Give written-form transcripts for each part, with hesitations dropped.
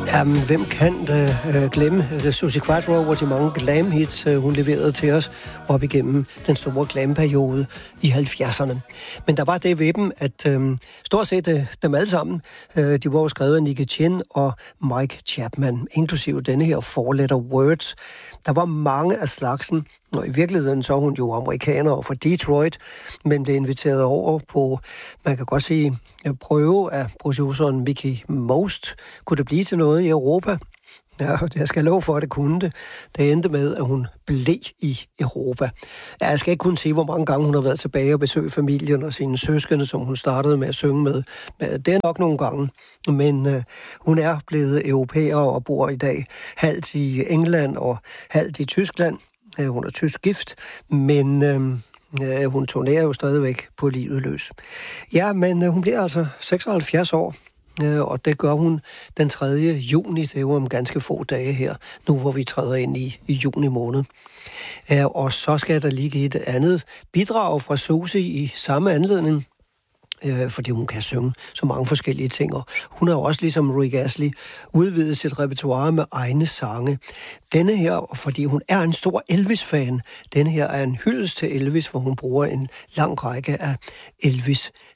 Jamen, hvem kan glemme Suzi Quatro over de mange glam-hits, hun leverede til os op igennem den store glam-periode i 70'erne. Men der var det ved dem, at stort set dem alle sammen, de var jo skrevet af Nicky Chinn og Mike Chapman, inklusive denne her four-letter Words. Der var mange af slagsen, og i virkeligheden så er hun jo amerikaner og fra Detroit, men blev inviteret over på, man kan godt sige, prøve af produceren Mickey Most. Kunne det blive til noget i Europa? Ja, jeg skal love for, at det kunne det. Det endte med, at hun blev i Europa. Ja, jeg skal ikke kunne sige, hvor mange gange hun har været tilbage og besøgt familien og sine søskende, som hun startede med at synge med. Det er nok nogle gange, men hun er blevet europæer og bor i dag halvt i England og halvt i Tyskland. Hun er tysk gift, men hun turnerer jo stadigvæk på livet løs. Ja, men hun bliver altså 76 år, og det gør hun den 3. juni. Det er jo om ganske få dage her, nu hvor vi træder ind i juni måned. Og så skal der lige give et andet bidrag fra Suzi i samme anledning, fordi hun kan synge så mange forskellige ting, og hun har jo også ligesom Rick Astley udvidet sit repertoire med egne sange. Denne her, fordi hun er en stor Elvis-fan, denne her er en hyldest til Elvis, hvor hun bruger en lang række af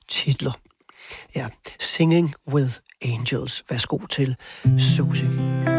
Elvis-titler. Ja, Singing with Angels. Værsgo til Suzi.